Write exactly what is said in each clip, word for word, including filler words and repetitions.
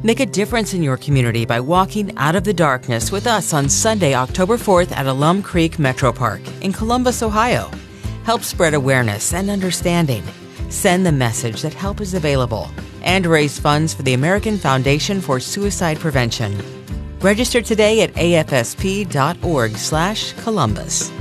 Make a difference in your community by walking out of the darkness with us on Sunday, October fourth at Alum Creek Metro Park in Columbus, Ohio. Help spread awareness and understanding. Send the message that help is available and raise funds for the American Foundation for Suicide Prevention. Register today at A F S P dot org slash Columbus.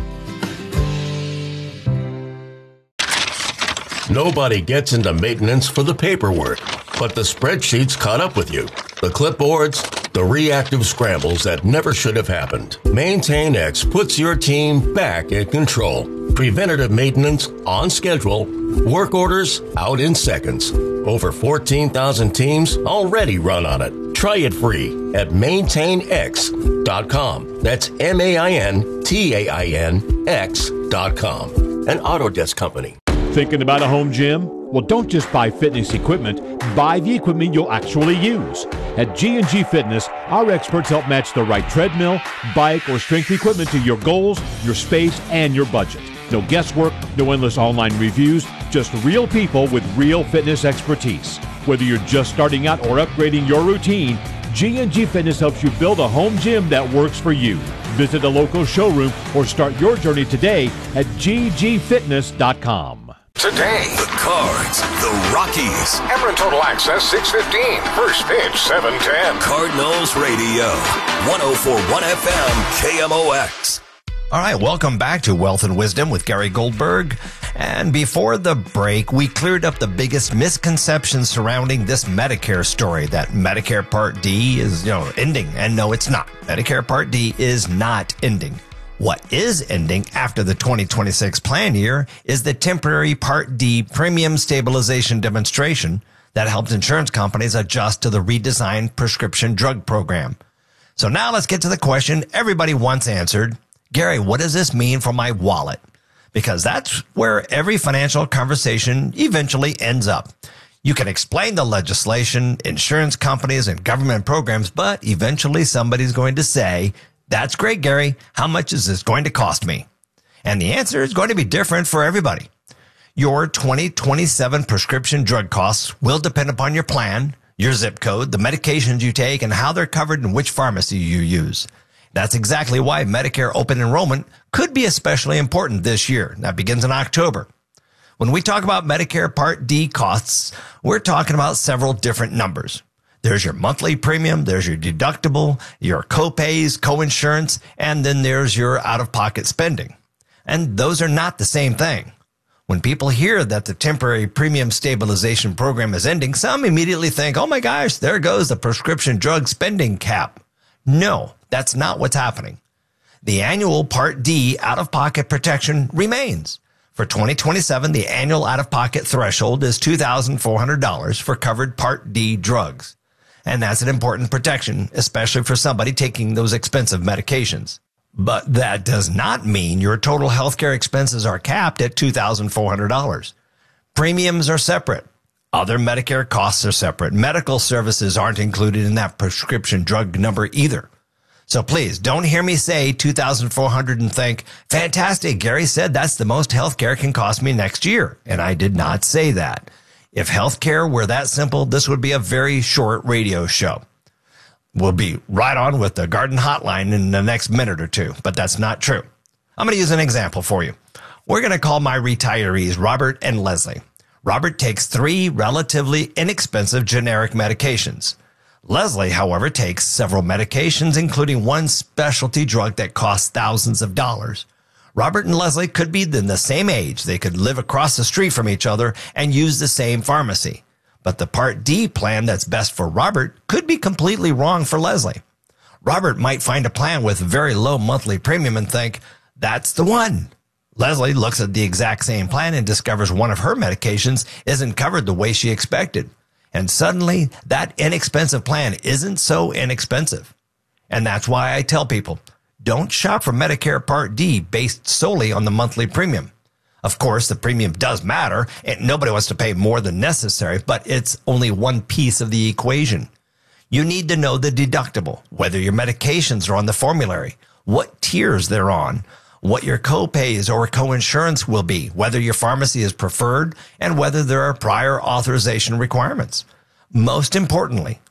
Nobody gets into maintenance for the paperwork, but the spreadsheets caught up with you. The clipboards, the reactive scrambles that never should have happened. MaintainX puts your team back in control. Preventative maintenance on schedule. Work orders out in seconds. Over fourteen thousand teams already run on it. Try it free at maintain x dot com. That's M A I N T A I N X dot com. An Autodesk company. Thinking about a home gym? Well, don't just buy fitness equipment. Buy the equipment you'll actually use. At G and G Fitness, our experts help match the right treadmill, bike, or strength equipment to your goals, your space, and your budget. No guesswork, no endless online reviews, just real people with real fitness expertise. Whether you're just starting out or upgrading your routine, G and G Fitness helps you build a home gym that works for you. Visit a local showroom or start your journey today at G G fitness dot com. Today, the Cards, the Rockies. Emeren Total Access six fifteen. First pitch seven ten. Cardinals Radio. one oh four point one F M K M O X. All right, welcome back to Wealth and Wisdom with Gary Goldberg. And before the break, we cleared up the biggest misconceptions surrounding this Medicare story, that Medicare Part D is, you know, ending. And no, it's not. Medicare Part D is not ending. What is ending after the twenty twenty-six plan year is the temporary Part D premium stabilization demonstration that helped insurance companies adjust to the redesigned prescription drug program. So now let's get to the question everybody wants answered. Gary, what does this mean for my wallet? Because that's where every financial conversation eventually ends up. You can explain the legislation, insurance companies, and government programs, but eventually somebody's going to say, "That's great, Gary. How much is this going to cost me?" And the answer is going to be different for everybody. Your twenty twenty-seven prescription drug costs will depend upon your plan, your zip code, the medications you take, and how they're covered and which pharmacy you use. That's exactly why Medicare open enrollment could be especially important this year. That begins in October. When we talk about Medicare Part D costs, we're talking about several different numbers. There's your monthly premium, there's your deductible, your co-pays, co-insurance, and then there's your out-of-pocket spending. And those are not the same thing. When people hear that the temporary premium stabilization program is ending, some immediately think, oh my gosh, there goes the prescription drug spending cap. No, that's not what's happening. The annual Part D out-of-pocket protection remains. For twenty twenty-seven, the annual out-of-pocket threshold is two thousand four hundred dollars for covered Part D drugs. And that's an important protection, especially for somebody taking those expensive medications. But that does not mean your total healthcare expenses are capped at two thousand four hundred dollars. Premiums are separate. Other Medicare costs are separate. Medical services aren't included in that prescription drug number either. So please don't hear me say two thousand four hundred dollars and think, fantastic, Gary said that's the most healthcare can cost me next year. And I did not say that. If healthcare were that simple, this would be a very short radio show. We'll be right on with the Garden Hotline in the next minute or two, but that's not true. I'm going to use an example for you. We're going to call my retirees Robert and Leslie. Robert takes three relatively inexpensive generic medications. Leslie, however, takes several medications, including one specialty drug that costs thousands of dollars. Robert and Leslie could be in the same age. They could live across the street from each other and use the same pharmacy. But the Part D plan that's best for Robert could be completely wrong for Leslie. Robert might find a plan with very low monthly premium and think, that's the one. Leslie looks at the exact same plan and discovers one of her medications isn't covered the way she expected. And suddenly, that inexpensive plan isn't so inexpensive. And that's why I tell people, don't shop for Medicare Part D based solely on the monthly premium. Of course, the premium does matter, and nobody wants to pay more than necessary, but it's only one piece of the equation. You need to know the deductible, whether your medications are on the formulary, what tiers they're on, what your co-pays or co-insurance will be, whether your pharmacy is preferred, and whether there are prior authorization requirements. Most importantly,